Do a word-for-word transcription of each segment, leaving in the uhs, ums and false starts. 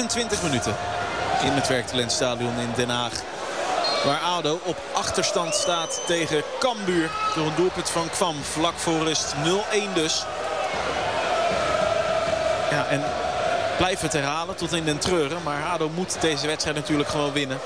eenentwintig minuten in het Werktalentstadion in Den Haag. Waar ADO op achterstand staat tegen Cambuur. Door een doelpunt van Kwam vlak voor rust. nul-een dus. Ja, en blijf het herhalen tot in den treuren. Maar ADO moet deze wedstrijd natuurlijk gewoon winnen.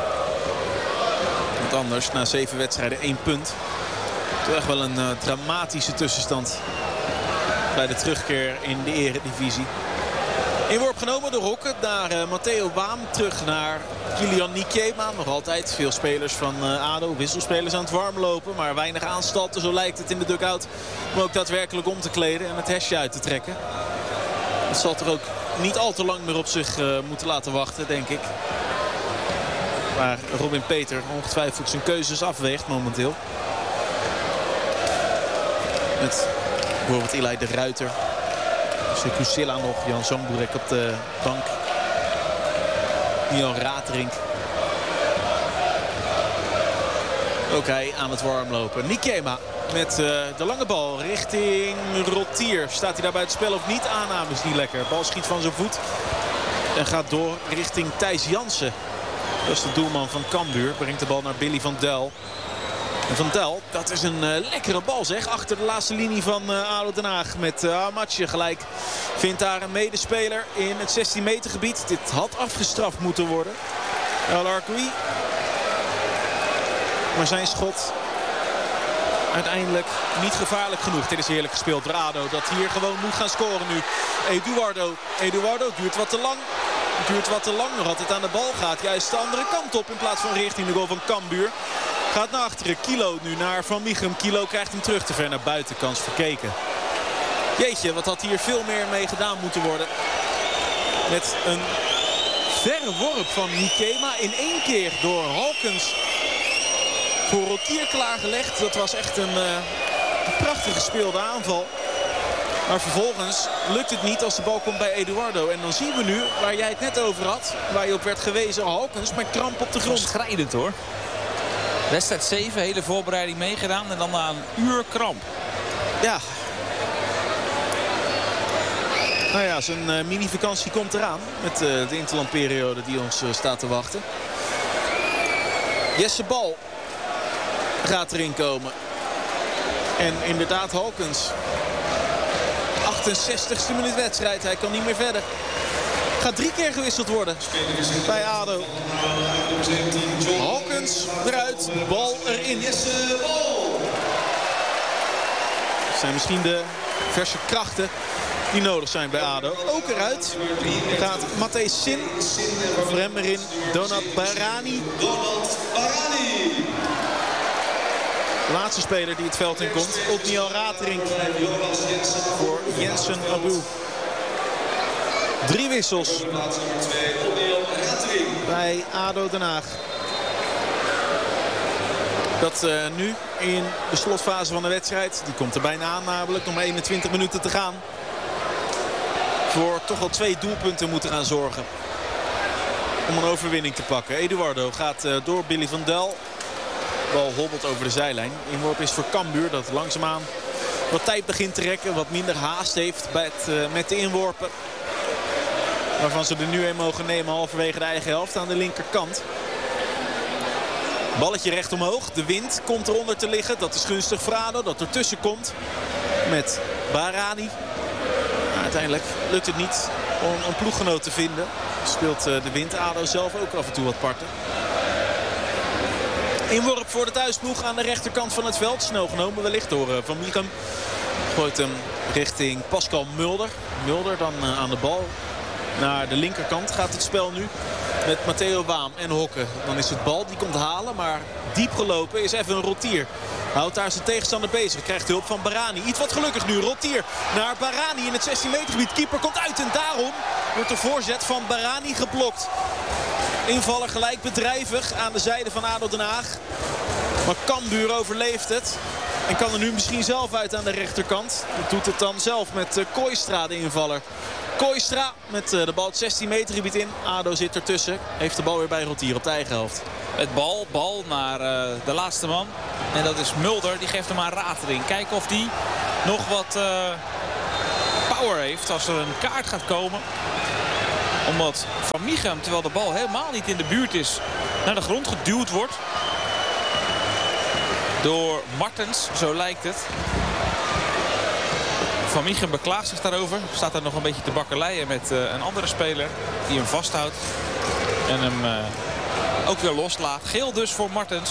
Want anders, na zeven wedstrijden, één punt. Toch echt wel een uh, dramatische tussenstand bij de terugkeer in de eredivisie. Inworp genomen door Hokken naar uh, Matteo Baam. Terug naar Kilian Nikema. Nog altijd veel spelers van uh, ADO. Wisselspelers aan het warm lopen. Maar weinig aanstalten, zo lijkt het in de dugout. Om ook daadwerkelijk om te kleden en het hesje uit te trekken. Dat zal er ook niet al te lang meer op zich uh, moeten laten wachten, denk ik. Waar Robin Peter ongetwijfeld zijn keuzes afweegt momenteel. Met bijvoorbeeld Eli de Ruiter. Kusilla nog, Jan Zangboerek op de bank. Nian Raterink. Ook hij aan het warm lopen. Nikema met uh, de lange bal richting Rotier. Staat hij daar bij het spel of niet? Aanname is niet lekker. Bal schiet van zijn voet. En gaat door richting Thijs Jansen. Dat is de doelman van Cambuur. Brengt de bal naar Billy van Del. En Van Del, dat is een uh, lekkere bal zeg. Achter de laatste linie van uh, ADO Den Haag. Met uh, Amatje gelijk vindt daar een medespeler in het zestien meter gebied. Dit had afgestraft moeten worden. El Arkoui. Maar zijn schot uiteindelijk niet gevaarlijk genoeg. Dit is heerlijk gespeeld door ADO. Dat hier gewoon moet gaan scoren nu. Eduardo. Eduardo duurt wat te lang. Duurt wat te lang. Nog altijd aan de bal gaat. Juist de andere kant op in plaats van richting de goal van Cambuur. Gaat naar achteren. Kilo nu naar Van Michum. Kilo krijgt hem terug te ver naar buiten. Kans verkeken. Jeetje, wat had hier veel meer mee gedaan moeten worden. Met een verre worp van Nikema. In één keer door Halkens voor Rotier klaargelegd. Dat was echt een, uh, een prachtig gespeelde aanval. Maar vervolgens lukt het niet als de bal komt bij Eduardo. En dan zien we nu, waar jij het net over had, waar je op werd gewezen, Halkens met kramp op de grond. Schrijdend hoor. Wedstrijd zeven, hele voorbereiding meegedaan en dan na een uur kramp. Ja. Nou ja, zijn uh, mini-vakantie komt eraan. Met uh, de interlandperiode die ons uh, staat te wachten. Jesse Bal gaat erin komen. En inderdaad Halkens. achtenzestigste minuut wedstrijd. Hij kan niet meer verder. Gaat drie keer gewisseld worden bij ADO. Halkens eruit. Bal erin. Dat zijn misschien de verse krachten die nodig zijn bij ADO. Ook eruit gaat Matthijs Sin. Voor hem erin Donat Barani. De laatste speler die het veld in komt. Otniel Raterink voor Jensen Abu. Drie wissels bij ADO Den Haag. Dat uh, nu in de slotfase van de wedstrijd. Die komt er bijna aan namelijk. Nog maar eenentwintig minuten te gaan. Voor toch wel twee doelpunten moeten gaan zorgen. Om een overwinning te pakken. Eduardo gaat uh, door Billy van Del. De bal hobbelt over de zijlijn. Inworp is voor Cambuur dat langzaamaan wat tijd begint te rekken. Wat minder haast heeft bij het, uh, met de inworpen. Waarvan ze er nu een mogen nemen halverwege de eigen helft aan de linkerkant. Balletje recht omhoog. De wind komt eronder te liggen. Dat is gunstig voor ADO. Dat ertussen komt met Barani. Maar uiteindelijk lukt het niet om een ploeggenoot te vinden. Speelt de wind ADO zelf ook af en toe wat parten. Inworp voor de thuisploeg aan de rechterkant van het veld. Snel genomen wellicht door Van Michum. Gooit hem richting Pascal Mulder. Mulder dan aan de bal. Naar de linkerkant gaat het spel nu met Matteo Baam en Hokken. Dan is het Bal, die komt halen, maar diep gelopen is even een Rotier. Houdt daar zijn tegenstander bezig, krijgt hulp van Barani. Iets wat gelukkig nu, Rotier naar Barani in het zestien meter gebied. Keeper komt uit en daarom wordt de voorzet van Barani geblokt. Invaller gelijk bedrijvig aan de zijde van ADO Den Haag. Maar Cambuur overleeft het. En kan er nu misschien zelf uit aan de rechterkant. Dat doet het dan zelf met uh, Kooistra, de invaller. Kooistra met uh, de bal het zestien meter gebied in. ADO zit ertussen. Heeft de bal weer bij Rotier op de eigen helft. Het bal, bal naar uh, de laatste man. En dat is Mulder. Die geeft hem aan Raterink. Kijken of die nog wat uh, power heeft als er een kaart gaat komen. Omdat Van Mieghem, terwijl de bal helemaal niet in de buurt is, naar de grond geduwd wordt. Door Martens, zo lijkt het. Van Mieghem beklaagt zich daarover. Staat er nog een beetje te bakkeleien met uh, een andere speler die hem vasthoudt. En hem uh, ook weer loslaat. Geel dus voor Martens.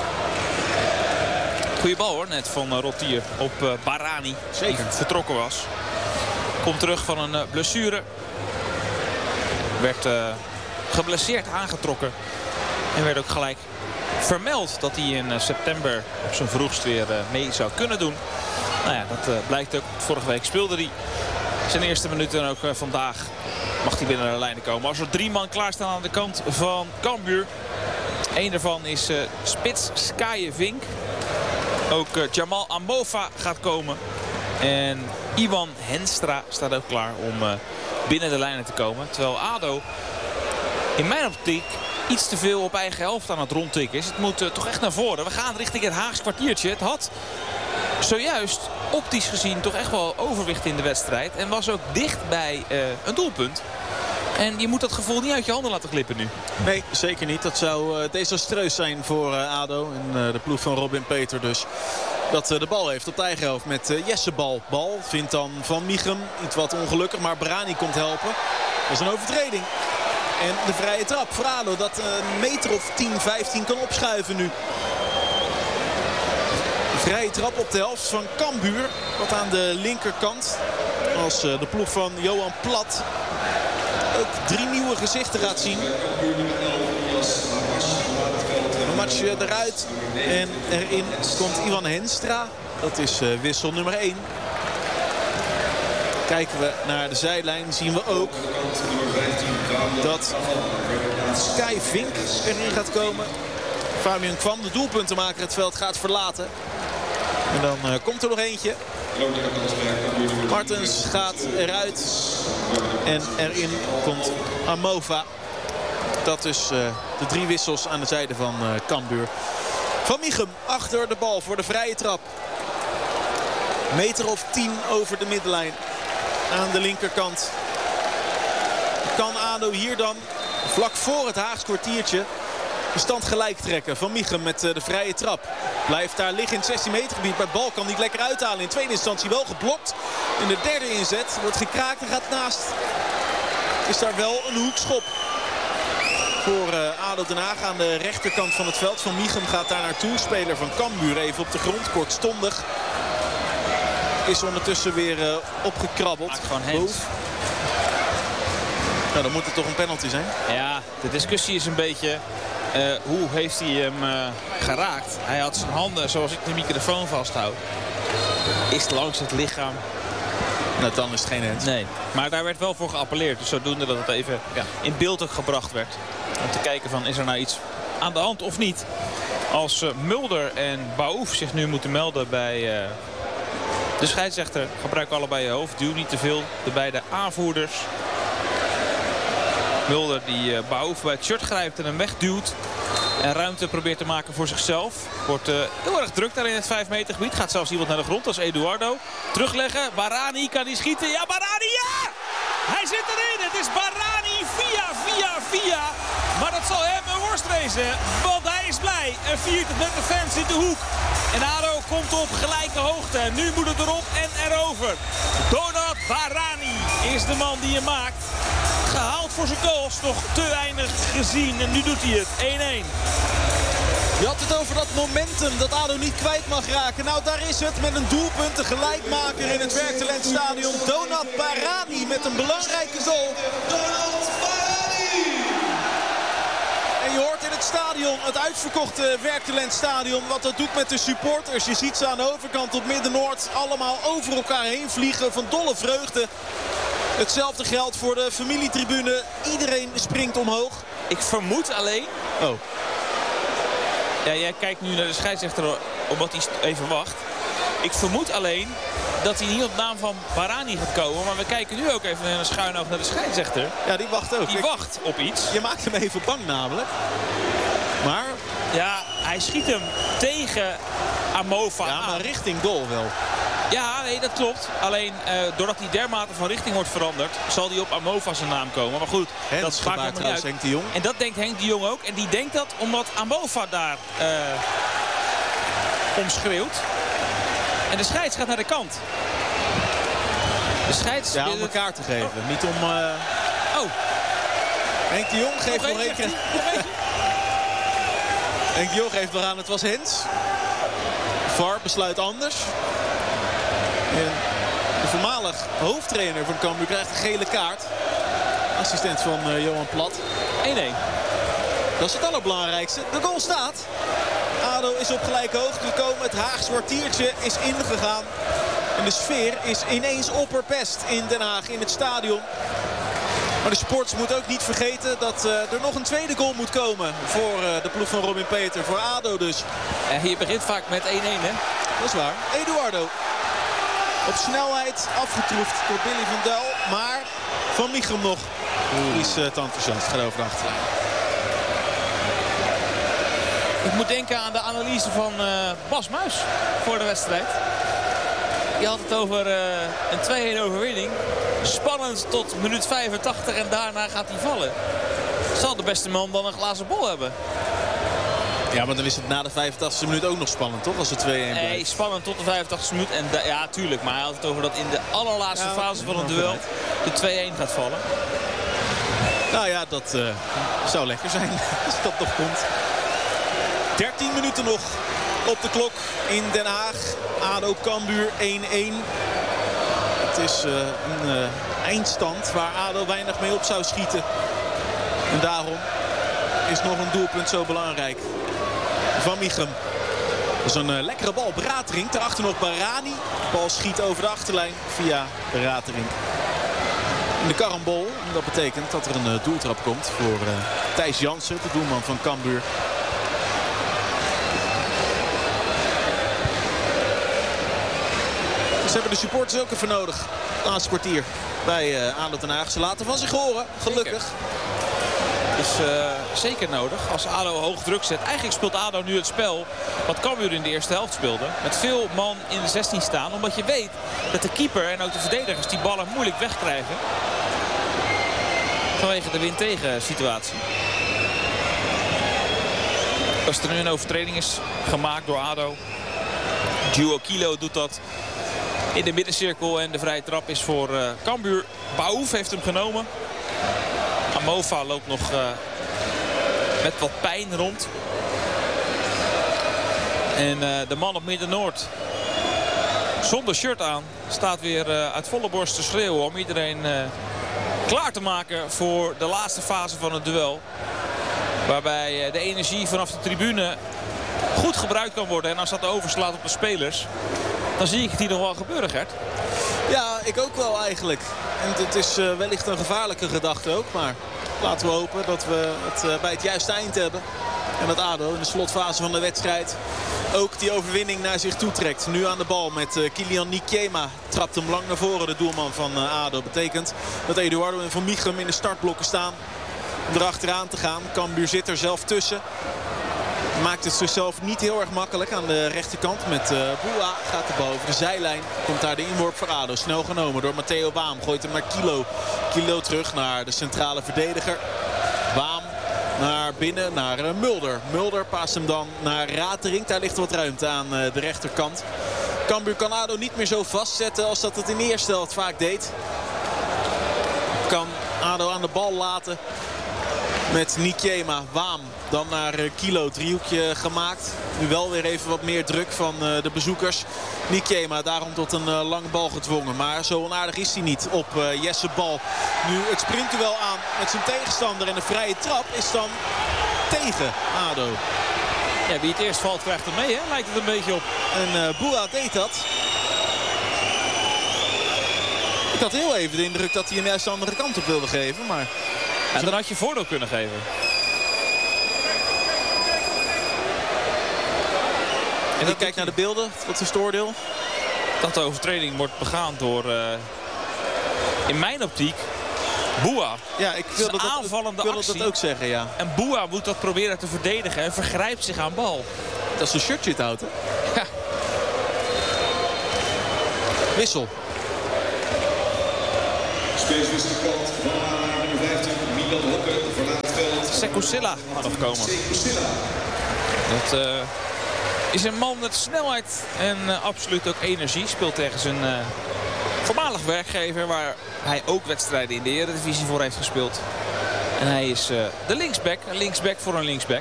Goeie bal hoor, net van uh, Rottier op uh, Barani. Zeker. Die vertrokken was. Komt terug van een uh, blessure. Werd uh, geblesseerd aangetrokken. En werd ook gelijk vermeld dat hij in uh, september op zijn vroegst weer uh, mee zou kunnen doen. Nou ja, dat uh, blijkt ook. Vorige week speelde hij zijn eerste minuten en ook uh, vandaag mag hij binnen de lijnen komen. Als er drie man klaarstaan aan de kant van Cambuur. Eén daarvan is uh, spits Skaaie-Vink. Ook uh, Jamal Amofa gaat komen. En Iwan Henstra staat ook klaar om uh, binnen de lijnen te komen. Terwijl ADO in mijn optiek iets te veel op eigen helft aan het rondtikken is. Het moet uh, toch echt naar voren. We gaan richting het Haags kwartiertje. Het had zojuist optisch gezien toch echt wel overwicht in de wedstrijd. En was ook dicht bij uh, een doelpunt. En je moet dat gevoel niet uit je handen laten glippen nu. Nee, zeker niet. Dat zou uh, desastreus zijn voor uh, ADO. En uh, de ploeg van Robin Peter dus. Dat uh, de bal heeft op de eigen helft met uh, Jesse Bal. Bal vindt dan Van Mieghem. Iets wat ongelukkig, maar Barani komt helpen. Dat is een overtreding. En de vrije trap voor ADO dat een meter of tien, vijftien kan opschuiven nu. De vrije trap op de helft van Cambuur. Wat aan de linkerkant. Als uh, de ploeg van Johan Plat ook drie nieuwe gezichten gaat zien. Een match eruit. En erin komt Iwan Henstra. Dat is uh, wissel nummer één. Kijken we naar de zijlijn zien we ook dat Skaaie-Vink erin gaat komen. Fabian Kwam, de doelpuntenmaker, het veld gaat verlaten. En dan uh, komt er nog eentje. Martens gaat eruit. En erin komt Amova. Dat is uh, de drie wissels aan de zijde van uh, Cambuur. Van Mieghem achter de bal voor de vrije trap. Meter of tien over de middenlijn. Aan de linkerkant. Kan ADO hier dan vlak voor het Haags kwartiertje de stand gelijk trekken. Van Mieghem met uh, de vrije trap. Blijft daar liggen in het zestien meter gebied. Maar bal kan niet lekker uithalen. In tweede instantie wel geblokt. In de derde inzet wordt gekraakt en gaat naast. Is daar wel een hoekschop. Voor uh, ADO Den Haag aan de rechterkant van het veld. Van Mieghem gaat daar naartoe. Speler van Cambuur even op de grond. Kortstondig. Is ondertussen weer uh, opgekrabbeld. Maakt gewoon hands. Nou, dan moet het toch een penalty zijn? Ja, de discussie is een beetje uh, hoe heeft hij hem uh, geraakt. Hij had zijn handen, zoals ik de microfoon vasthoud, is langs het lichaam. Nou, dan is het geen hand. Nee, maar daar werd wel voor geappelleerd. Dus zodoende dat het even ja, in beeld ook gebracht werd. Om te kijken van, is er nou iets aan de hand of niet. Als uh, Mulder en Baouf zich nu moeten melden bij uh, de scheidsrechter. Gebruik allebei je hoofd. Duw niet te veel. De beide aanvoerders. Mulder die uh, Baouf bij het shirt grijpt en hem wegduwt. En ruimte probeert te maken voor zichzelf. Wordt uh, heel erg druk daar in het vijf meter gebied. Gaat zelfs iemand naar de grond, dat is Eduardo. Terugleggen, Barani kan die schieten. Ja, Barani, ja! Hij zit erin, het is Barani via, via, via. Maar dat zal hem een worst wezen, want hij is blij. En viert het met de fans in de hoek. En ADO komt op gelijke hoogte. En nu moet het erop en erover. Donat Barani is de man die hem maakt. Gehaald voor zijn goals, nog te weinig gezien. En nu doet hij het, één-één. Je had het over dat momentum dat ADO niet kwijt mag raken. Nou, daar is het met een doelpunt, de gelijkmaker in het Werktalentstadion. Donat Barani met een belangrijke goal. Donat Barani! En je hoort in het stadion, het uitverkochte Werktalentstadion, wat dat doet met de supporters. Je ziet ze aan de overkant op Midden-Noord allemaal over elkaar heen vliegen van dolle vreugde. Hetzelfde geldt voor de familietribune. Iedereen springt omhoog. Ik vermoed alleen... Oh. Ja, jij kijkt nu naar de scheidsrechter omdat hij even wacht. Ik vermoed alleen dat hij niet op naam van Barani gaat komen. Maar we kijken nu ook even in een schuin oog naar de scheidsrechter. Ja, die wacht ook. Die wacht op iets. Je maakt hem even bang namelijk. Maar... Ja, hij schiet hem tegen Amova ja, aan. maar richting goal wel. Ja, nee, dat klopt. Alleen uh, doordat hij dermate van richting wordt veranderd, zal hij op Amova zijn naam komen. Maar goed, Hens dat maakt helemaal niet uit. Henk de Jong. En dat denkt Henk de Jong ook. En die denkt dat omdat Amova daar uh, om schreeuwt. En de scheids gaat naar de kant. De scheids... Ja, om elkaar te geven. Oh. Niet om... Uh... Oh. Henk de Jong geeft nog één keer... Henk de Jong geeft nog aan, het was Hens. V A R besluit anders. En de voormalig hoofdtrainer van Cambuur krijgt een gele kaart. Assistent van uh, Johan Plat. één-één. Dat is het allerbelangrijkste. De goal staat. ADO is op gelijke hoogte gekomen. Het Haagse kwartiertje is ingegaan. En de sfeer is ineens opperbest in Den Haag, in het stadion. Maar de sports moet ook niet vergeten dat uh, er nog een tweede goal moet komen voor uh, de ploeg van Robin Peter. Voor ADO dus. En je begint vaak met één-één, hè? Dat is waar. Eduardo. Op snelheid afgetroefd door Billy van Duil. Maar Van Michem nog. Die is uh, te enthousiast. Gaat over de achterlijn. Ik moet denken aan de analyse van uh, Bas Muis voor de wedstrijd. Die had het over uh, een twee-één overwinning. Spannend tot minuut vijfentachtig en daarna gaat hij vallen. Zal de beste man dan een glazen bol hebben? Ja, maar dan is het na de vijfentachtigste minuut ook nog spannend, toch? Als het twee-één blijft. Nee, spannend tot de vijfentachtigste minuut. En ja, tuurlijk. Maar hij had het over dat in de allerlaatste ja, fase van het duel de twee-één gaat vallen. Nou ja, dat uh, zou lekker zijn als dat nog komt. dertien minuten nog op de klok in Den Haag. ADO Cambuur één-één. Het is uh, een uh, eindstand waar ADO weinig mee op zou schieten. En daarom is nog een doelpunt zo belangrijk. Van Michem. Dat is een uh, lekkere bal op Raterink. Daarachter nog Barani. De bal schiet over de achterlijn via Raterink. In de karambol. En dat betekent dat er een uh, doeltrap komt voor uh, Thijs Jansen, de doelman van Cambuur. Ze hebben de supporters ook even nodig. Het laatste kwartier bij uh, ADO Den Haag. Ze laten van zich horen. Gelukkig. Is uh, zeker nodig als ADO hoog druk zet. Eigenlijk speelt ADO nu het spel wat Cambuur in de eerste helft speelde. Met veel man in de zestien staan. Omdat je weet dat de keeper en ook de verdedigers die ballen moeilijk wegkrijgen. Vanwege de win-tegen situatie. Als er nu een overtreding is gemaakt door ADO. Duo Kilo doet dat in de middencirkel. En de vrije trap is voor uh, Cambuur. Baouf heeft hem genomen. Amova loopt nog uh, met wat pijn rond. En uh, de man op Midden-Noord, zonder shirt aan, staat weer uh, uit volle borst te schreeuwen om iedereen uh, klaar te maken voor de laatste fase van het duel. Waarbij uh, de energie vanaf de tribune goed gebruikt kan worden. En als dat overslaat op de spelers, dan zie ik het hier nog wel gebeuren, Gert. Ja, ik ook wel eigenlijk. En het is uh, wellicht een gevaarlijke gedachte ook. Maar laten we hopen dat we het uh, bij het juiste eind hebben. En dat ADO in de slotfase van de wedstrijd ook die overwinning naar zich toe trekt. Nu aan de bal met uh, Kilian Nikema. Trapt hem lang naar voren, de doelman van uh, ADO. Betekent dat Eduardo en Van Michem in de startblokken staan om erachteraan te gaan. Cambuur zit er zelf tussen. Maakt het zichzelf niet heel erg makkelijk aan de rechterkant. Met uh, Boua gaat de bal over de zijlijn. Komt daar de inworp voor ADO. Snel genomen door Matteo Waam. Gooit hem naar Kilo. Kilo terug naar de centrale verdediger. Waam naar binnen, naar uh, Mulder. Mulder paast hem dan naar Raterink. Daar ligt wat ruimte aan uh, de rechterkant. Cambuur kan ADO niet meer zo vastzetten als dat het in de eerste helft vaak deed. Kan ADO aan de bal laten. Met Nikema, Waam, dan naar uh, Kilo, driehoekje gemaakt. Nu wel weer even wat meer druk van uh, de bezoekers. Nikema daarom tot een uh, lange bal gedwongen. Maar zo onaardig is hij niet op uh, Jesse Bal. Nu het sprintduel aan met zijn tegenstander. En de vrije trap is dan tegen ADO. Ja, wie het eerst valt krijgt hem mee, hè? Lijkt het een beetje op. En uh, Boua deed dat. Ik had heel even de indruk dat hij hem juist de andere kant op wilde geven, maar... En dan had je voordeel kunnen geven. En ik kijk naar de beelden. Wat is het oordeel? Dat de overtreding wordt begaan door, uh, in mijn optiek, Boua. Ja, ik wil dat, aanvallende ik wil actie. dat ook zeggen, ja. En Boua moet dat proberen te verdedigen en vergrijpt zich aan bal. Dat is een shirtje het houdt, hè? Ja. Wissel. Spelerswisselkant van nummer vijftien, Milan Hoppe, verlaat het veld. Seko Silla gaat afkomen. Dat uh, is een man met snelheid en uh, absoluut ook energie. Speelt tegen zijn uh, voormalig werkgever waar hij ook wedstrijden in de Eredivisie voor heeft gespeeld. En hij is uh, de linksback, een linksback voor een linksback.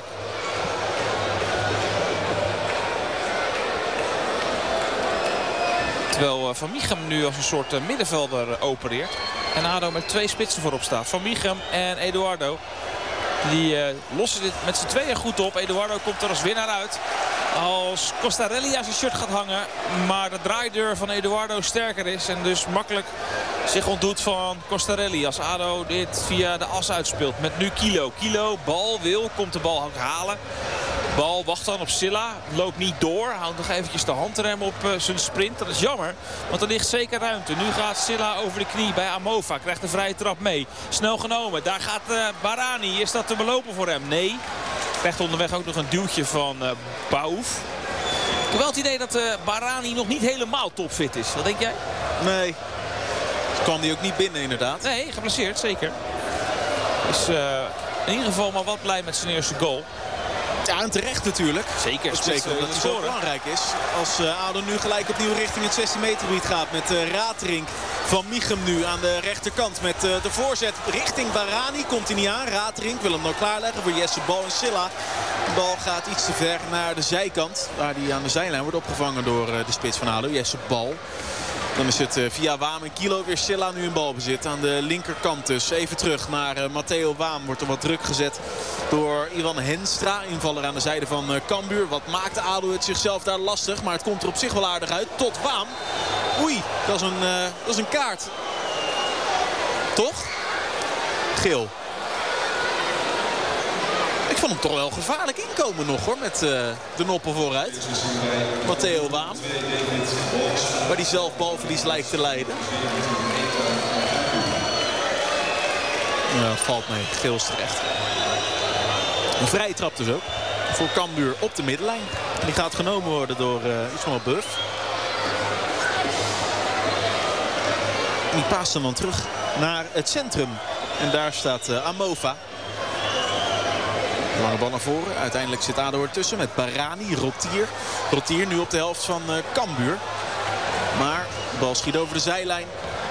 Terwijl uh, Van Michum nu als een soort uh, middenvelder uh, opereert. En ADO met twee spitsen voorop staat. Van Michum en Eduardo. Die uh, lossen dit met z'n tweeën goed op. Eduardo komt er als winnaar uit. Als Costarelli aan zijn shirt gaat hangen. Maar de draaideur van Eduardo sterker is. En dus makkelijk zich ontdoet van Costarelli. Als ADO dit via de as uitspeelt. Met nu Kilo. Kilo, bal wil. Komt de bal ook halen. Bal wacht dan op Silla. Loopt niet door. Houdt nog eventjes de handrem op uh, zijn sprint. Dat is jammer. Want er ligt zeker ruimte. Nu gaat Silla over de knie bij Amova. Krijgt de vrije trap mee. Snel genomen. Daar gaat uh, Barani. Is dat te belopen voor hem? Nee. Krijgt onderweg ook nog een duwtje van uh, Baouf. Ik heb wel het idee dat uh, Barani nog niet helemaal topfit is. Wat denk jij? Nee. Kwam die ook niet binnen inderdaad. Nee, geblesseerd. Zeker. Is uh, in ieder geval maar wat blij met zijn eerste goal. Ja, en terecht natuurlijk. Zeker. Zeker omdat het zo belangrijk is. Als uh, ADO nu gelijk opnieuw richting het zestien meter gebied gaat. Met uh, Raterink. Van Michum nu aan de rechterkant. Met uh, de voorzet richting Barani. Komt hij niet aan. Raterink wil hem nou klaarleggen voor Jesse Bal en Silla. De bal gaat iets te ver naar de zijkant. Waar die aan de zijlijn wordt opgevangen door uh, de spits van ADO. Jesse Bal. Dan is het uh, via Waam en Kilo weer Silla nu in balbezit. Aan de linkerkant dus. Even terug naar uh, Matteo Waam. Wordt er wat druk gezet door Ivan Henstra. Invaller aan de zijde van uh, Cambuur. Wat maakt ADO het zichzelf daar lastig. Maar het komt er op zich wel aardig uit. Tot Waam. Oei, dat is een, uh, dat is een kaart. Toch? Geel. Ik vond hem toch wel gevaarlijk inkomen nog hoor. Met uh, de noppen vooruit. Matteo Waam. Waar die zelf balverlies lijkt te leiden. Ja, valt mee. Geel is terecht. Een vrije trap dus ook. Voor Cambuur op de middenlijn. Die gaat genomen worden door uh, Ismail Buff. Die paast hem dan terug naar het centrum. En daar staat uh, Amova. Lange bal naar voren. Uiteindelijk zit ADO ertussen met Barani, Rotier. Rotier nu op de helft van uh, Cambuur. Maar de bal schiet over de zijlijn.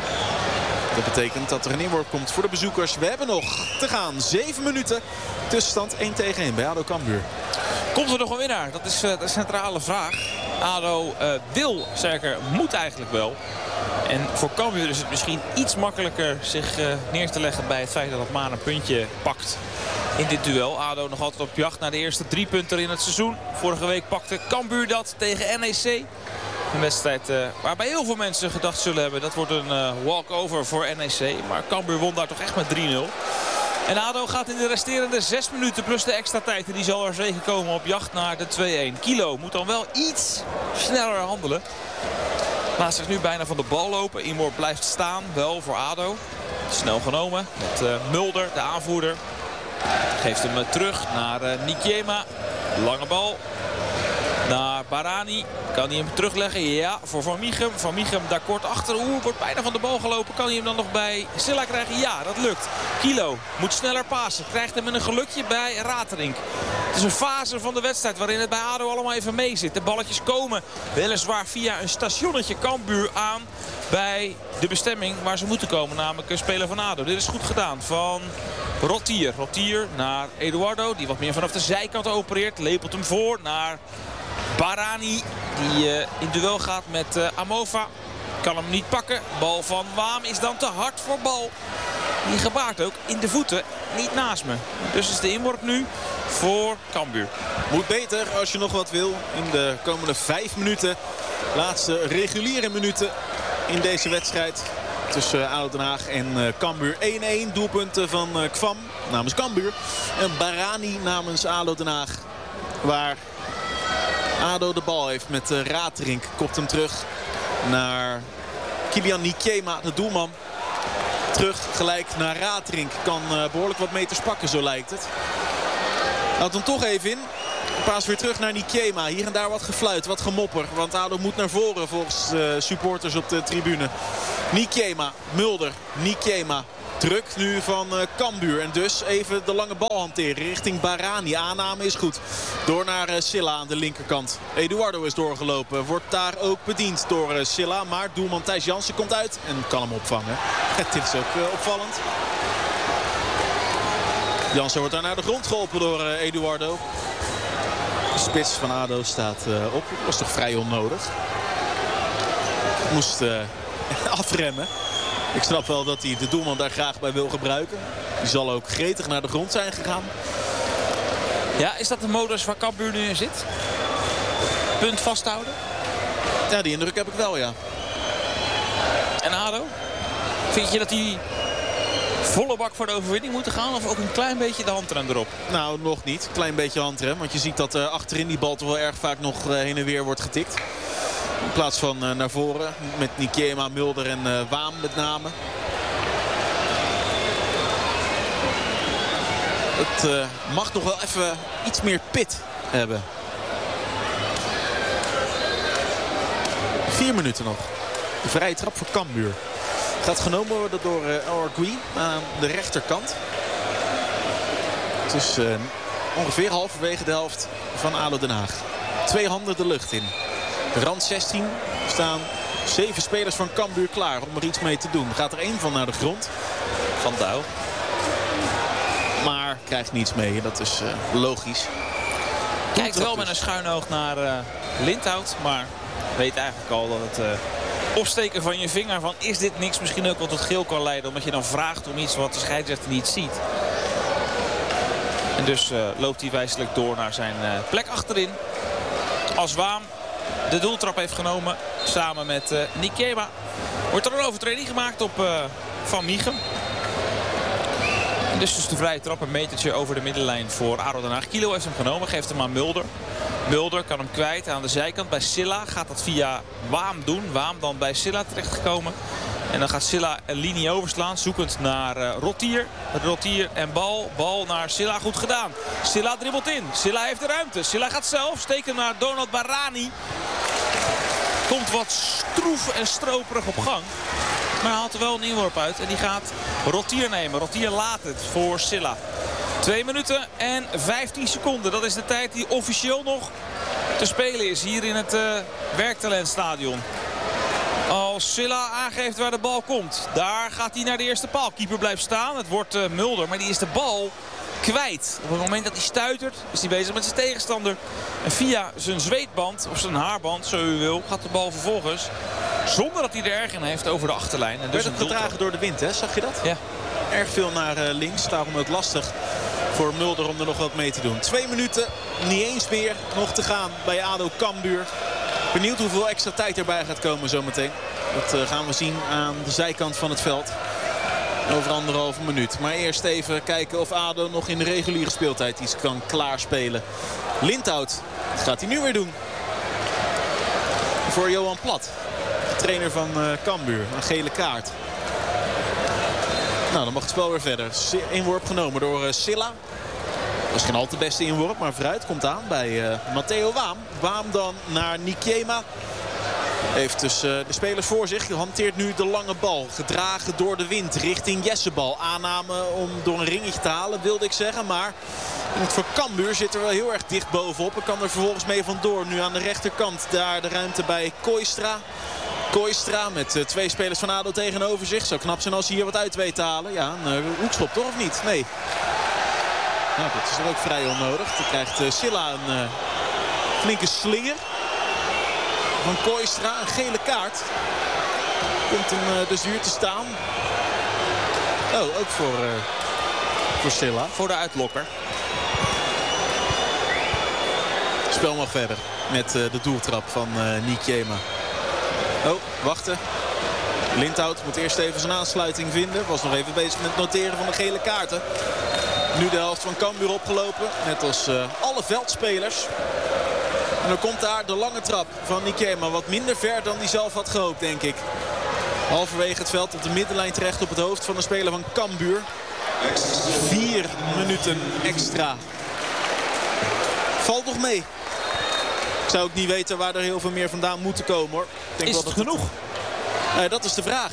Dat betekent dat er een inworp komt voor de bezoekers. We hebben nog te gaan. zeven minuten. Tussenstand één tegen één bij ADO Cambuur. Komt er nog een winnaar? Dat is uh, de centrale vraag. ADO uh, wil, zeker moet eigenlijk wel. En voor Cambuur is het misschien iets makkelijker zich uh, neer te leggen bij het feit dat het maar een puntje pakt in dit duel. ADO nog altijd op jacht naar de eerste drie punten in het seizoen. Vorige week pakte Cambuur dat tegen N E C. Een wedstrijd uh, waarbij heel veel mensen gedacht zullen hebben dat wordt een uh, walkover voor N E C. Maar Cambuur won daar toch echt met drie nul. En ADO gaat in de resterende zes minuten plus de extra tijd. En die zal er zeker komen op jacht naar de twee-een. Kilo moet dan wel iets sneller handelen. Laat zich nu bijna van de bal lopen. Inworp blijft staan, wel voor ADO. Snel genomen met uh, Mulder, de aanvoerder. Geeft hem uh, terug naar uh, Nikiema. Lange bal naar Barani. Kan hij hem terugleggen? Ja, voor Van Michum. Van Michum daar kort achter. Oeh, wordt bijna van de bal gelopen. Kan hij hem dan nog bij Silla krijgen? Ja, dat lukt. Kilo moet sneller pasen. Krijgt hem met een gelukje bij Raterink. Het is een fase van de wedstrijd waarin het bij ADO allemaal even mee zit. De balletjes komen weliswaar via een stationnetje Cambuur aan bij de bestemming waar ze moeten komen. Namelijk een speler van ADO. Dit is goed gedaan van Rotier. Rotier naar Eduardo, die wat meer vanaf de zijkant opereert. Lepelt hem voor naar Barani, die uh, in duel gaat met uh, Amova. Kan hem niet pakken. Bal van Waam is dan te hard voor Bal. Die gebaart ook in de voeten, niet naast me. Dus is de inworp nu voor Cambuur. Moet beter als je nog wat wil in de komende vijf minuten. Laatste reguliere minuten in deze wedstrijd. Tussen ADO Den Haag en uh, Cambuur. één-één doelpunten van uh, Kwam namens Cambuur. En Barani namens ADO Den Haag. Waar ADO de bal heeft met uh, Raterink. Kopt hem terug naar Kylian Nikiema, de doelman. Terug gelijk naar Raterink. Kan uh, behoorlijk wat meters pakken, zo lijkt het. Houdt hem toch even in. Paas weer terug naar Nikiema. Hier en daar wat gefluit, wat gemopper. Want ADO moet naar voren volgens uh, supporters op de tribune. Nikiema, Mulder, Nikiema. Druk nu van uh, Cambuur. En dus even de lange bal hanteren richting Barani. Aanname is goed. Door naar uh, Silla aan de linkerkant. Eduardo is doorgelopen. Wordt daar ook bediend door uh, Silla. Maar doelman Thijs Jansen komt uit en kan hem opvangen. Het is ook uh, opvallend. Jansen wordt daar naar de grond geholpen door uh, Eduardo. De spits van ADO staat uh, op. Dat was toch vrij onnodig. Moest uh, afremmen. Ik snap wel dat hij de doelman daar graag bij wil gebruiken. Die zal ook gretig naar de grond zijn gegaan. Ja, is dat de modus waar Cambuur nu in zit? Punt vasthouden? Ja, die indruk heb ik wel, ja. En ADO? Vind je dat die volle bak voor de overwinning moeten gaan? Of ook een klein beetje de handrem erop? Nou, nog niet. Klein beetje handrem. Want je ziet dat uh, achterin die bal toch wel erg vaak nog uh, heen en weer wordt getikt. In plaats van uh, naar voren. Met Nikiema, Mulder en uh, Waam met name. Het uh, mag nog wel even iets meer pit hebben. Vier minuten nog. De vrije trap voor Cambuur. Gaat genomen worden door uh, Argui aan de rechterkant. Het is uh, ongeveer halverwege de helft van ADO Den Haag. Twee handen de lucht in. De rand zestien staan zeven spelers van Cambuur klaar om er iets mee te doen. Er gaat er één van naar de grond. Van Douw. Maar krijgt niets mee. Dat is uh, logisch. Kijkt wel met een schuin oog naar uh, Lindhout. Maar weet eigenlijk al dat het uh, opsteken van je vinger van is dit niks misschien ook wat tot geel kan leiden. Omdat je dan vraagt om iets wat de scheidsrechter niet ziet. En dus uh, loopt hij wijselijk door naar zijn uh, plek achterin. Als Waam de doeltrap heeft genomen samen met uh, Nikiema. Wordt er een overtreding gemaakt op uh, Van Mieghem. En dus dus de vrije trap een metertje over de middenlijn voor ADO Den Haag. Kilo heeft hem genomen, geeft hem aan Mulder. Mulder kan hem kwijt aan de zijkant bij Silla. Gaat dat via Waam doen. Waam dan bij Silla terechtgekomen. En dan gaat Silla een linie overslaan. Zoekend naar uh, Rottier. Rottier en bal. Bal naar Silla. Goed gedaan. Silla dribbelt in. Silla heeft de ruimte. Silla gaat zelf. Steekt hem naar Donald Barani. Komt wat stroef en stroperig op gang. Maar hij haalt er wel een inworp uit. En die gaat Rottier nemen. Rottier laat het voor Silla. Twee minuten en vijftien seconden. Dat is de tijd die officieel nog te spelen is. Hier in het uh, Werktalentstadion. Als Silla aangeeft waar de bal komt. Daar gaat hij naar de eerste paal. Keeper blijft staan. Het wordt uh, Mulder. Maar die is de bal kwijt. Op het moment dat hij stuitert is hij bezig met zijn tegenstander. En via zijn zweetband of zijn haarband, zo u wil, gaat de bal vervolgens, zonder dat hij er erg in heeft, over de achterlijn. En dus werd het gedragen door de wind, hè? Zag je dat? Ja. Erg veel naar uh, links. Daarom ook lastig voor Mulder om er nog wat mee te doen. Twee minuten, niet eens meer nog te gaan bij ADO Cambuur. Benieuwd hoeveel extra tijd erbij gaat komen zometeen. Dat uh, gaan we zien aan de zijkant van het veld. Over anderhalve minuut. Maar eerst even kijken of ADO nog in de reguliere speeltijd iets kan klaarspelen. Lindhout, dat gaat hij nu weer doen. Voor Johan Plat, de trainer van uh, Cambuur. Een gele kaart. Nou, dan mag het spel weer verder. Inworp genomen door uh, Silla. Dat is geen al te beste inworp, maar vooruit komt aan bij uh, Matteo Waam. Waam dan naar Nikiema. Heeft dus uh, de spelers voor zich. Hanteert nu de lange bal. Gedragen door de wind richting Jessebal. Aanname om door een ringetje te halen, wilde ik zeggen. Maar het voor Cambuur zit er wel heel erg dicht bovenop. En kan er vervolgens mee vandoor. Nu aan de rechterkant daar de ruimte bij Kooistra. Kooistra met uh, twee spelers van ADO tegenover zich. Zou knap zijn als hij hier wat uit weet te halen. Ja, een uh, hoekschop toch of niet? Nee. Nou, dat is er ook vrij onnodig. Dan krijgt uh, Silla een uh, flinke slinger van Kooistra. Een gele kaart. Komt hem uh, dus duur te staan. Oh, ook voor, uh, voor Silla. Voor de uitlokker. Het spel mag verder met uh, de doeltrap van uh, Nikiema. Oh, wachten. Lindhout moet eerst even zijn aansluiting vinden. Was nog even bezig met het noteren van de gele kaarten. Nu de helft van Cambuur opgelopen. Net als uh, alle veldspelers. En dan komt daar de lange trap van Nikiema. Wat minder ver dan hij zelf had gehoopt, denk ik. Halverwege het veld op de middenlijn terecht op het hoofd van de speler van Cambuur. Vier minuten extra. valt nog mee. Ik zou ook niet weten waar er heel veel meer vandaan moeten komen, hoor. Ik denk Is wel het dat genoeg? Het, uh, dat is de vraag.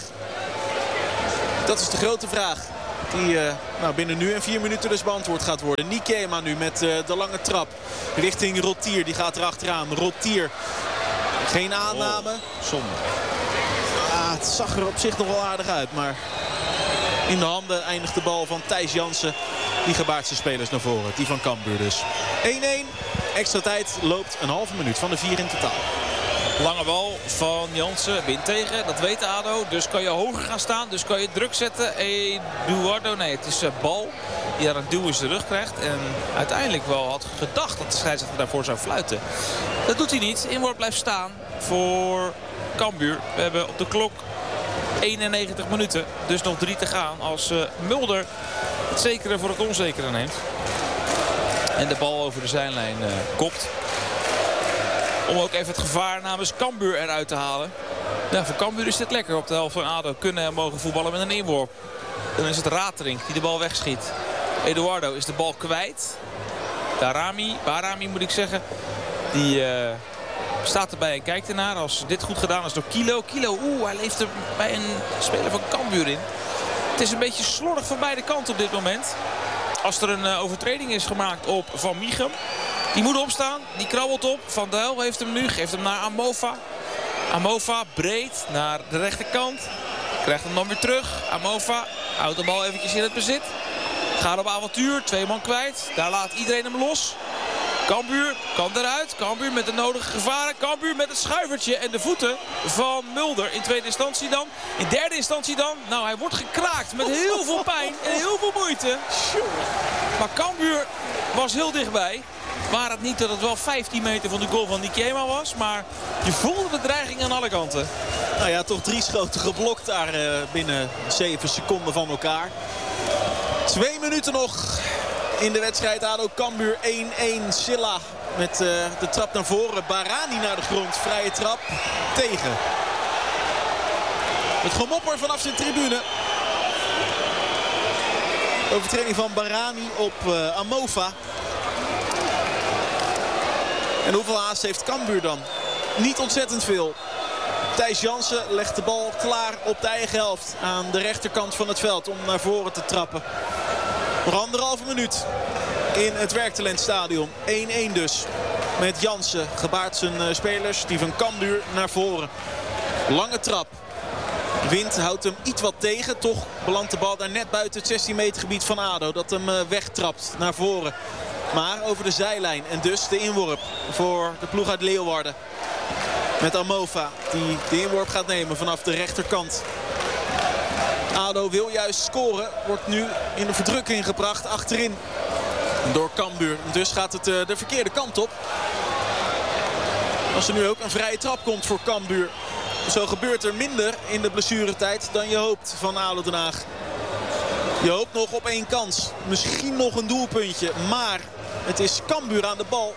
Dat is de grote vraag. Die uh, nou, binnen nu en vier minuten dus beantwoord gaat worden. Nikema nu met uh, de lange trap richting Rotier. Die gaat erachteraan. Rotier. Geen aanname. Oh, zonde. Ah, het zag er op zich nog wel aardig uit. Maar in de handen eindigt de bal van Thijs Jansen. Die gebaart zijn spelers naar voren. Die van Cambuur dus. één-één. Extra tijd loopt een halve minuut van de vier in totaal. Lange bal van Jansen, wint tegen, dat weet ADO. Dus kan je hoger gaan staan, dus kan je druk zetten. Eduardo, nee, het is uh, Bal die daar een duw in zijn rug krijgt. En uiteindelijk wel had gedacht dat de scheidsrechter daarvoor zou fluiten. Dat doet hij niet. Inworp blijft staan voor Cambuur. We hebben op de klok eenennegentig minuten, dus nog drie te gaan. Als uh, Mulder het zekere voor het onzekere neemt. En de bal over de zijlijn uh, kopt. Om ook even het gevaar namens Cambuur eruit te halen. Ja, voor Cambuur is dit lekker op de helft van ADO. Kunnen en mogen voetballen met een inworp. Dan is het Raterink die de bal wegschiet. Eduardo is de bal kwijt. Darami, Barami moet ik zeggen. Die uh, staat erbij en kijkt ernaar. Als dit goed gedaan is door Kilo. Kilo, oeh, hij leeft er bij een speler van Cambuur in. Het is een beetje slordig van beide kanten op dit moment. Als er een uh, overtreding is gemaakt op Van Michum. Die moet opstaan, die krabbelt op. Van Dijl heeft hem nu, geeft hem naar Amova. Amova breed naar de rechterkant. Krijgt hem dan weer terug. Amova houdt de bal eventjes in het bezit. Gaat op avontuur, twee man kwijt. Daar laat iedereen hem los. Cambuur kan eruit. Cambuur met de nodige gevaren. Cambuur met het schuivertje en de voeten van Mulder. In tweede instantie dan. In derde instantie dan. Nou, hij wordt gekraakt met heel veel pijn en heel veel moeite. Maar Cambuur was heel dichtbij. Waar het niet dat het wel vijftien meter van de goal van Nikema was. Maar je voelde de dreiging aan alle kanten. Nou ja, toch drie schoten geblokt daar uh, binnen zeven seconden van elkaar. Twee minuten nog in de wedstrijd. ADO Cambuur één-één. Silla met uh, de trap naar voren. Barani naar de grond. Vrije trap tegen. Het gemopper vanaf zijn tribune. Overtreding van Barani op uh, Amova. En hoeveel haast heeft Cambuur dan? Niet ontzettend veel. Thijs Jansen legt de bal klaar op de eigen helft. Aan de rechterkant van het veld om naar voren te trappen. Nog anderhalve minuut in het Werktalentstadion. één-één dus. Met Jansen gebaart zijn spelers. Die van Cambuur naar voren. Lange trap. Wind houdt hem iets wat tegen. Toch belandt de bal daar net buiten het zestien meter gebied van ADO. Dat hem wegtrapt naar voren. Maar over de zijlijn. En dus de inworp voor de ploeg uit Leeuwarden. Met Amova die de inworp gaat nemen vanaf de rechterkant. ADO wil juist scoren. Wordt nu in de verdrukking gebracht achterin door Cambuur. Dus gaat het de verkeerde kant op. Als er nu ook een vrije trap komt voor Cambuur. Zo gebeurt er minder in de blessuretijd dan je hoopt van ADO Den Haag. Je hoopt nog op één kans. Misschien nog een doelpuntje. Maar het is Cambuur aan de bal.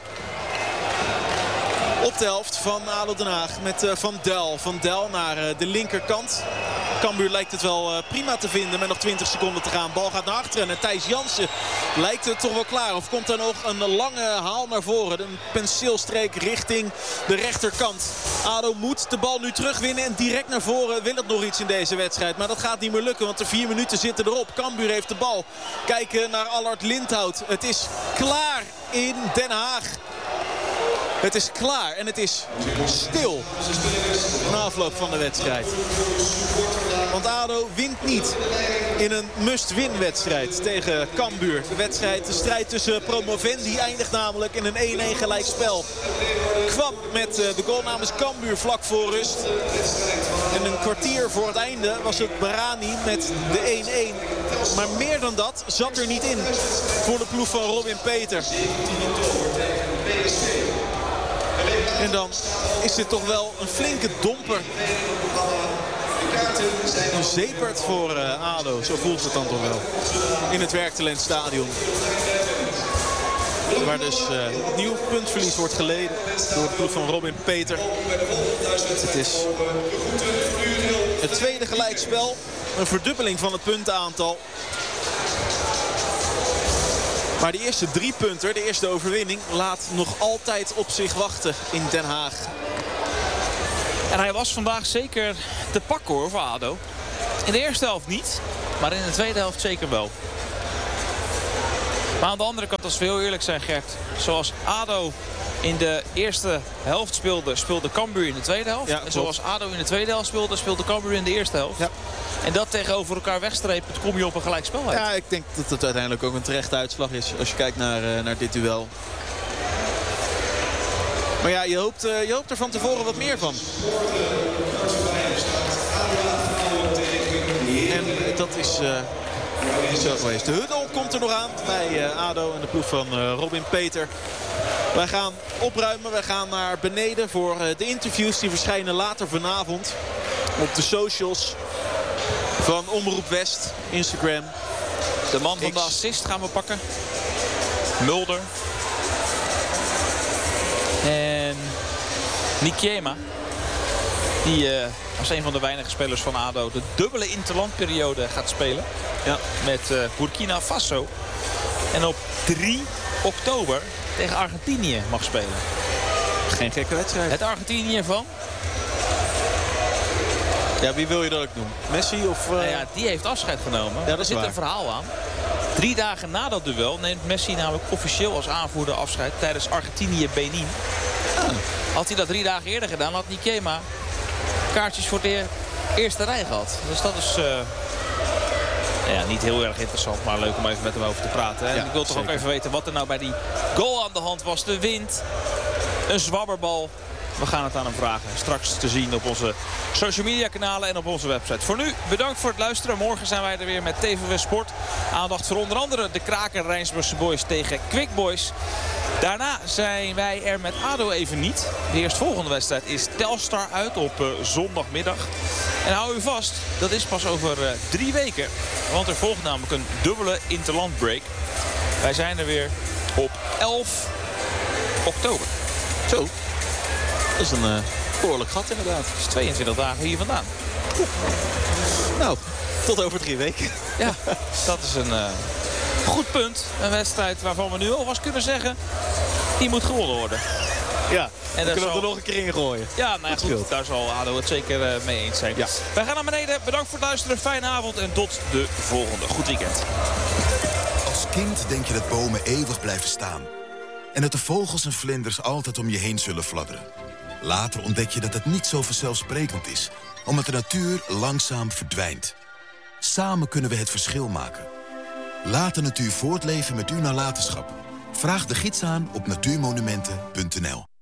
Op de helft van ADO Den Haag met uh, Van Del. Van Del naar uh, de linkerkant. Cambuur lijkt het wel uh, prima te vinden met nog twintig seconden te gaan. Bal gaat naar achteren en Thijs Jansen lijkt het toch wel klaar. Of komt er nog een lange haal naar voren. Een penseelstreek richting de rechterkant. ADO moet de bal nu terugwinnen en direct naar voren wil het nog iets in deze wedstrijd. Maar dat gaat niet meer lukken, want de vier minuten zitten erop. Cambuur heeft de bal. Kijken naar Allard Lindhout. Het is klaar in Den Haag. Het is klaar en het is stil na afloop van de wedstrijd. Want ADO wint niet in een must-win wedstrijd tegen Cambuur. De wedstrijd, de strijd tussen promovendi eindigt namelijk in een één-één gelijkspel. Kwam met de goal namens Cambuur vlak voor rust. En een kwartier voor het einde was het Barani met de één-één. Maar meer dan dat zat er niet in voor de ploeg van Robin Peter. En dan is dit toch wel een flinke domper. Een zeepert voor uh, ADO, zo voelt het dan toch wel. In het Werktalentstadion. Waar dus uh, opnieuw puntverlies wordt geleden door de ploeg van Robin Peter. Het is het tweede gelijkspel. Een verdubbeling van het puntenaantal. Maar de eerste drie punten, de eerste overwinning, laat nog altijd op zich wachten in Den Haag. En hij was vandaag zeker te pakken hoor voor ADO. In de eerste helft niet, maar in de tweede helft zeker wel. Maar aan de andere kant, als we heel eerlijk zijn, Gert, zoals ADO in de eerste helft speelde, speelde Cambuur in de tweede helft. Ja, en zoals ADO in de tweede helft speelde, speelde Cambuur in de eerste helft. Ja. En dat tegenover elkaar wegstrepen, kom je op een gelijkspel uit. Ja, ik denk dat het uiteindelijk ook een terechte uitslag is als je kijkt naar, uh, naar dit duel. Maar ja, je hoopt, uh, je hoopt er van tevoren wat meer van. En dat is... Uh, Niet zo geweest. De huddle komt er nog aan bij uh, ADO en de ploeg van uh, Robin Peter. Wij gaan opruimen. Wij gaan naar beneden voor uh, de interviews. Die verschijnen later vanavond op de socials van Omroep West. Instagram. De man van X. de assist gaan we pakken. Mulder. En Nikiema. Die uh, als een van de weinige spelers van ADO de dubbele interlandperiode gaat spelen. Ja. Met uh, Burkina Faso. En op drie oktober tegen Argentinië mag spelen. Geen gekke wedstrijd. Het Argentinië van? Ja, wie wil je dat ik noem? Messi of... Uh... Nou ja, die heeft afscheid genomen. Ja, er zit waar. een verhaal aan. Drie dagen na dat duel neemt Messi namelijk officieel als aanvoerder afscheid tijdens Argentinië-Benin. Ah. Had hij dat drie dagen eerder gedaan, had Nikiema kaartjes voor de eerste rij gehad. Dus dat is uh, ja, niet heel erg interessant, maar leuk om even met hem over te praten. En ja, ik wil toch zeker. ook even weten wat er nou bij die goal aan de hand was. De wind, een zwabberbal. We gaan het aan hem vragen. Straks te zien op onze social media kanalen en op onze website. Voor nu bedankt voor het luisteren. Morgen zijn wij er weer met T V W Sport. Aandacht voor onder andere de Kraker Rijnsburgse Boys tegen Quick Boys. Daarna zijn wij er met ADO even niet. De eerstvolgende wedstrijd is Telstar uit op uh, zondagmiddag. En hou u vast, dat is pas over uh, drie weken. Want er volgt namelijk een dubbele interlandbreak. Wij zijn er weer op elf oktober. Zo. Dat is een uh, behoorlijk gat inderdaad. Dat is tweeëntwintig dagen hier vandaan. Oeh. Nou, tot over drie weken. Ja, dat is een uh, goed punt. Een wedstrijd waarvan we nu alvast kunnen zeggen, die moet gewonnen worden. Ja, en we kunnen zal... er nog een keer in gooien. Ja, nou ja, goed, goed, daar zal ADO het zeker uh, mee eens zijn. Ja. Wij gaan naar beneden. Bedankt voor het luisteren. Fijne avond en tot de volgende. Goed weekend. Als kind denk je dat bomen eeuwig blijven staan. En dat de vogels en vlinders altijd om je heen zullen fladderen. Later ontdek je dat het niet zo vanzelfsprekend is, omdat de natuur langzaam verdwijnt. Samen kunnen we het verschil maken. Laat de natuur voortleven met uw nalatenschap. Vraag de gids aan op natuurmonumenten punt n l.